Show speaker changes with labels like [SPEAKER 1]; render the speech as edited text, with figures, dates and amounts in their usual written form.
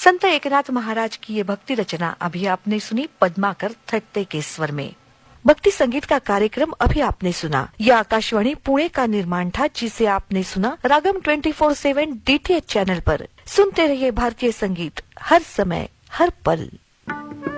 [SPEAKER 1] संत एकनाथ महाराज की ये भक्ति रचना अभी आपने सुनी पद्माकर थट्टे के स्वर में। भक्ति संगीत का कार्यक्रम अभी आपने सुना। यह आकाशवाणी पुणे का निर्माण था, जिसे आपने सुना रागम 24/7 DTH चैनल पर। सुनते रहिए भारतीय संगीत, हर समय हर पल।